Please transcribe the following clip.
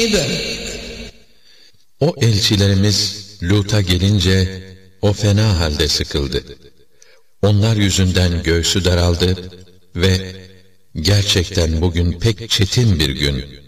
O elçilerimiz Lut'a gelince o fena halde sıkıldı. Onlar yüzünden göğsü daraldı ve gerçekten bugün pek çetin bir gün